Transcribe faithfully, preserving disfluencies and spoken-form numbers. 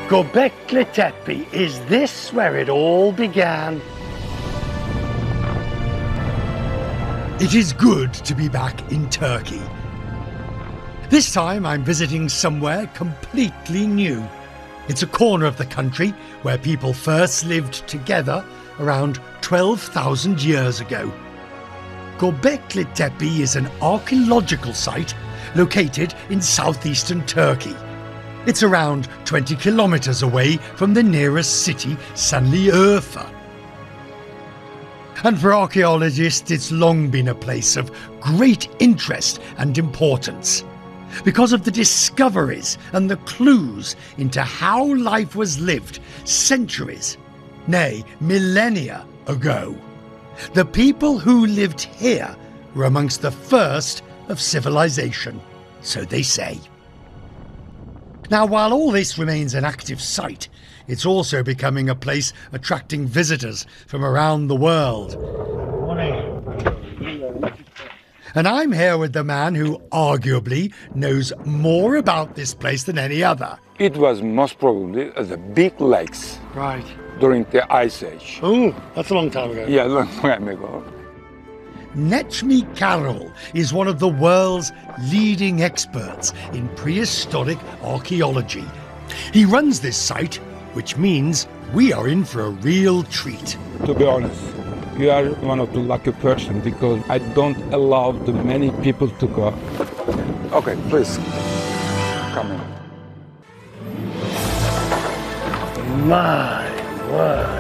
Göbekli Tepe, is this where it all began? It is good to be back in Turkey. This time I'm visiting somewhere completely new. It's a corner of the country where people first lived together around twelve thousand years ago. Göbekli Tepe is an archaeological site located in southeastern Turkey. It's around twenty kilometers away from the nearest city, Şanlıurfa. And for archaeologists, it's long been a place of great interest and importance, because of the discoveries and the clues into how life was lived centuries, nay, millennia ago. The people who lived here were amongst the first of civilization, so they say. Now, while all this remains an active site, it's also becoming a place attracting visitors from around the world. And I'm here with the man who arguably knows more about this place than any other. It was most probably the big lakes. Right. During the Ice Age. Oh, that's a long time ago. Yeah, a long time ago. Necmi Karol is one of the world's leading experts in prehistoric archaeology. He runs this site, which means we are in for a real treat. To be honest, you are one of the lucky person because I don't allow the many people to go. Okay, please, come in. My word.